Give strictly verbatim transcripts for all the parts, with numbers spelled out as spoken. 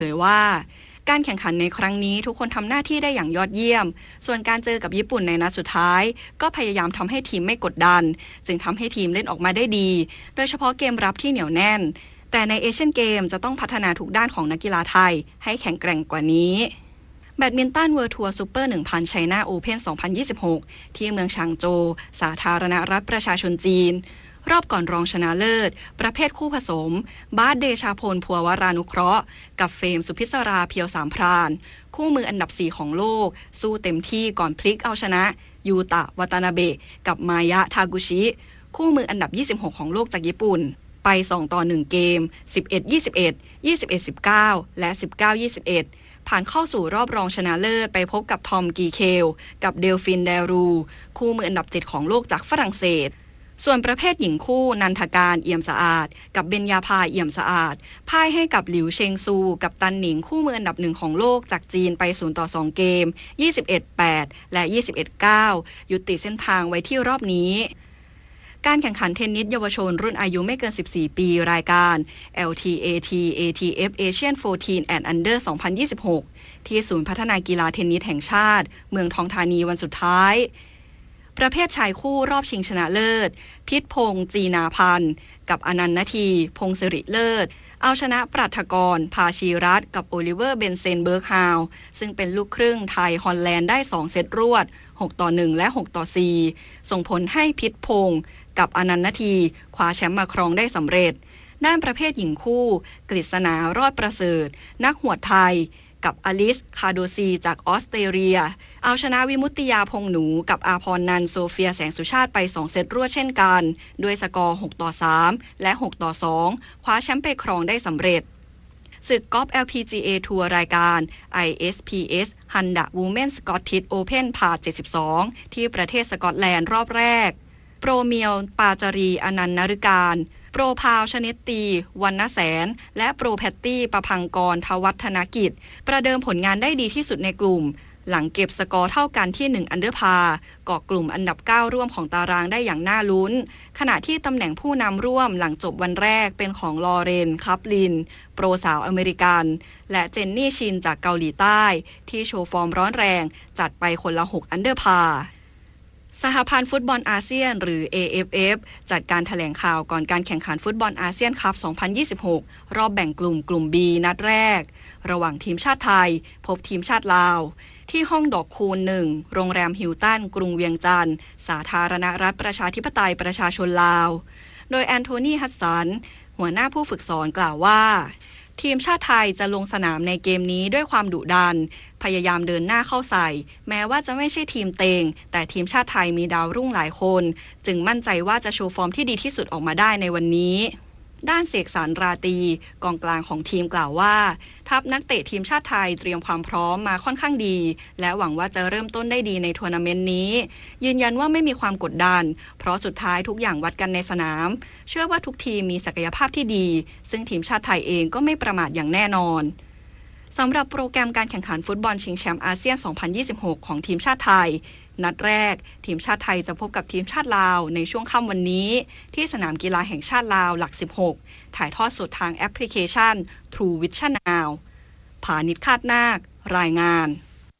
ผยว่าการแข่งขันในครั้งนี้ทุกคนทำหน้าที่ได้อย่างยอดเยี่ยมส่วนการเจอกับญี่ปุ่นในนัดสุดท้ายก็พยายามทำให้ทีมไม่กดดันจึงทำให้ทีมเล่นออกมาได้ดีโดยเฉพาะเกมรับที่เหนียวแน่นแต่ในเอเชียนเกมจะต้องพัฒนาทุกด้านของนักกีฬาไทยให้แข็งแกร่งกว่านี้แบดมินตันเวิลด์ทัวร์ซูเปอร์ หนึ่งพัน ไชน่าโอเพ่น สองพันยี่สิบหก ที่เมืองฉางโจวสาธารณรัฐประชาชนจีนรอบก่อนรองชนะเลิศประเภทคู่ผสมบาสเดชาพลภัววรานุเคราะห์กับเฟรมสุพิศราเพียวสามพรานคู่มืออันดับสี่ของโลกสู้เต็มที่ก่อนพลิกเอาชนะยูตะวาตานาเบะกับมายะทากุชิคู่มืออันดับยี่สิบหกของโลกจากญี่ปุ่นไปสองต่อหนึ่งเกม สิบเอ็ด ยี่สิบเอ็ด ยี่สิบเอ็ด สิบเก้า และ สิบเก้า ยี่สิบเอ็ด ผ่านเข้าสู่รอบรองชนะเลิศไปพบกับทอมกีเคลกับเดลฟินเดรูคู่มืออันดับเจ็ดของโลกจากฝรั่งเศสส่วนประเภทหญิงคู่นันทการเอี่ยมสะอาดกับเบญญาภาเอี่ยมสะอาดพ่ายให้กับหลิวเชงซูกับตันหนิงคู่มืออันดับหนึ่งของโลกจากจีนไปศูนย์ต่อสองเกม ยี่สิบเอ็ด แปด และ ยี่สิบเอ็ด เก้า ยุติเส้นทางไว้ที่รอบนี้การแข่งขันเทนนิสเยาวชนรุ่นอายุไม่เกินสิบสี่ปีรายการ แอล ที เอ ที เอ ที เอฟ Asian สิบสี่ and Under สองพันยี่สิบหก ที่ศูนย์พัฒนากีฬาเทนนิสแห่งชาติเมืองทองธานีวันสุดท้ายประเภทชายคู่รอบชิงชนะเลิศพิษพงษ์จีนาพันธ์กับอนันต์นาทีพงศ์สิริเลิศเอาชนะปรัฐกรภาชีรัตน์กับโอลิเวอร์เบนเซนเบิร์กฮาวซึ่งเป็นลูกครึ่งไทยฮอลแลนด์ได้สองเซตรวดหกต่อหนึ่งและหกต่อสี่ส่งผลให้พิษพงษ์กับอนันต์นาทีคว้าแชมป์มาครองได้สำเร็จด้านประเภทหญิงคู่กฤษณารอดประเสริฐนักหวดไทยกับอลิสคาโดซีจากออสเตรเลียเอาชนะวิมุตติยาพงหนูกับอาพรนันท์โซเฟียแสงสุชาติไปสองเซตรวดเช่นกันด้วยสกอร์หกต่อสามและหกต่อสองคว้าแชมป์ไปครองได้สำเร็จศึกกอล์ฟ แอล พี จี เอ ทัวร์รายการ ไอ เอส พี เอส Honda Women's Scottish Open พาร์ท เจ็ดสิบสองที่ประเทศสกอตแลนด์รอบแรกโปรเมียวปาจารีอนันต์นฤการโปรพาวชเนตตีวรรณแสนและโปรแพตตี้ประพังกรทวัฒนกิจประเดิมผลงานได้ดีที่สุดในกลุ่มหลังเก็บสกอร์เท่ากันที่หนึ่งอันเดอร์พาร์เกาะกลุ่มอันดับเก้าร่วมของตารางได้อย่างน่าลุ้นขณะที่ตำแหน่งผู้นำร่วมหลังจบวันแรกเป็นของลอเรนคัปลินโปรสาวอเมริกันและเจนนี่ชินจากเกาหลีใต้ที่โชว์ฟอร์มร้อนแรงจัดไปคนละหกอันเดอร์พาร์สหพันธ์ฟุตบอลอาเซียนหรือ เอ เอฟ เอฟ จัดการแถลงข่าวก่อนการแข่งขันฟุตบอลอาเซียนคัพ สองพันยี่สิบหก รอบแบ่งกลุ่มกลุ่ม B นัดแรกระหว่างทีมชาติไทยพบทีมชาติลาวที่ห้องดอกคูณหนึ่งโรงแรมฮิลตันกรุงเวียงจันทร์สาธารณรัฐประชาธิปไตยประชาชนลาวโดยแอนโทนีฮัสสันหัวหน้าผู้ฝึกสอนกล่าวว่าทีมชาติไทยจะลงสนามในเกมนี้ด้วยความดุดันพยายามเดินหน้าเข้าใส่แม้ว่าจะไม่ใช่ทีมเต็งแต่ทีมชาติไทยมีดาวรุ่งหลายคนจึงมั่นใจว่าจะโชว์ฟอร์มที่ดีที่สุดออกมาได้ในวันนี้ด้านเสกสรรราตรีกองกลางของทีมกล่าวว่าทัพนักเตะทีมชาติไทยเตรียมความพร้อมมาค่อนข้างดีและหวังว่าจะเริ่มต้นได้ดีในทัวร์นาเมนต์นี้ยืนยันว่าไม่มีความกดดันเพราะสุดท้ายทุกอย่างวัดกันในสนามเชื่อว่าทุกทีมมีศักยภาพที่ดีซึ่งทีมชาติไทยเองก็ไม่ประมาทอย่างแน่นอนสำหรับโปรแกรมการแข่งขันฟุตบอลชิงแชมป์อาเซียน สองพันยี่สิบหก ของทีมชาติไทยนัดแรกทีมชาติไทยจะพบกับทีมชาติลาวในช่วงค่ำวันนี้ที่สนามกีฬาแห่งชาติลาวหลักสิบหกถ่ายทอดสดทางแอปพลิเคชัน True Vision Now ผานิชคาดนาครายงาน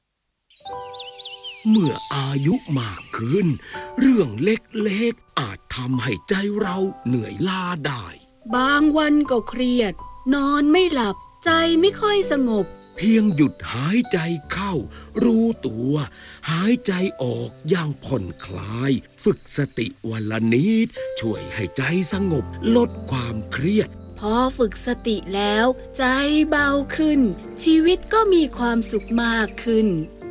เมื่ออายุมากขึ้นเรื่องเล็กๆอาจทำให้ใจเราเหนื่อยล้าได้บางวันก็เครียดนอนไม่หลับใจไม่ค่อยสงบเพียงหยุดหายใจเข้ารู้ตัวหายใจออกอย่างผ่อนคลายฝึกสติวันละนิดช่วยให้ใจสงบลดความเครียดพอฝึกสติแล้วใจเบาขึ้นชีวิตก็มีความสุขมากขึ้น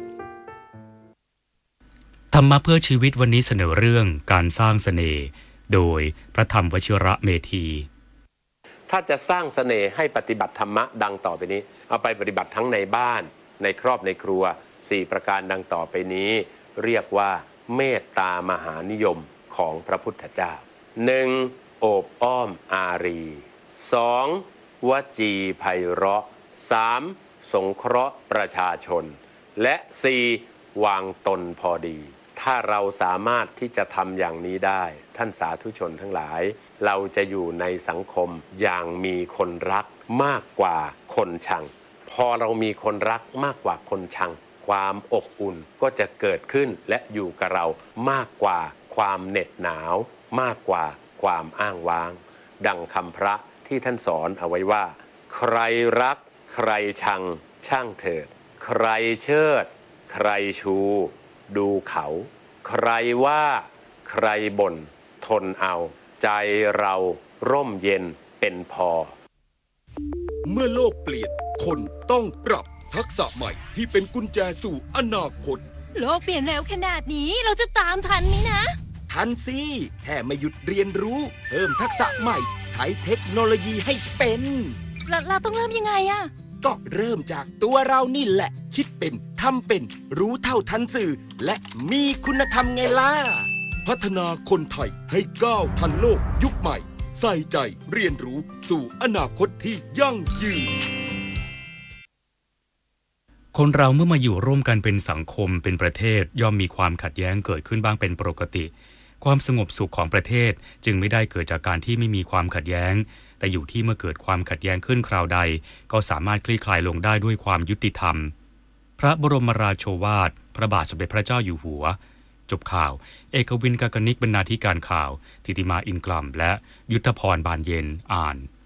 ธรรมะเพื่อชีวิตวันนี้เสนอเรื่องการสร้างเสน่ห์โดยพระธรรมวชิระเมธีถ้าจะสร้างเสน่ห์ให้ปฏิบัติธรรมะดังต่อไปนี้เอาไปปฏิบัติทั้งในบ้านในครอบในครัวสี่ประการดังต่อไปนี้เรียกว่าเมตตามหานิยมของพระพุทธเจ้า หนึ่ง โอบอ้อมอารี สอง วจีไพเราะ สาม สงเคราะห์ประชาชนและสี่ วางตนพอดีถ้าเราสามารถที่จะทำอย่างนี้ได้ท่านสาธุชนทั้งหลายเราจะอยู่ในสังคมอย่างมีคนรักมากกว่าคนชังพอเรามีคนรักมากกว่าคนชังความอบอุ่นก็จะเกิดขึ้นและอยู่กับเรามากกว่าความเหน็ดหนาวมากกว่าความอ้างว้างดังคำพระที่ท่านสอนเอาไว้ว่าใครรักใครชังช่างเถิดใครเชิดใครชูดูเขาใครว่าใครบ่นทนเอาใจเราร่มเย็นเป็นพอเมื่อโลกเปลี่ยนคนต้องปรับทักษะใหม่ที่เป็นกุญแจสู่อนาคตโลกเปลี่ยนเร็วขนาดนี้เราจะตามทันไหมนะทันสิแค่ไม่หยุดเรียนรู้เพิ่มทักษะใหม่ใช้เทคโนโลยีให้เป็นเราเราต้องเริ่มยังไงอะก็เริ่มจากตัวเรานี่แหละคิดเป็นทำเป็นรู้เท่าทันสื่อและมีคุณธรรมไงล่ะพัฒนาคนไทยให้ก้าวทันโลกยุคใหม่ใส่ใจเรียนรู้สู่อนาคตที่ยั่งยืนคนเราเมื่อมาอยู่ร่วมกันเป็นสังคมเป็นประเทศย่อมมีความขัดแย้งเกิดขึ้นบ้างเป็นปกติความสงบสุขของประเทศจึงไม่ได้เกิดจากการที่ไม่มีความขัดแย้งแต่อยู่ที่เมื่อเกิดความขัดแย้งขึ้นคราวใดก็สามารถคลี่คลายลงได้ด้วยความยุติธรรมพระบรมราโชวาทพระบาทสมเด็จพระเจ้าอยู่หัวจบข่าวเอกวินกากนิกบรรณาธิการข่าวธิติมาอินกลัมและยุทธพรบานเย็นอ่าน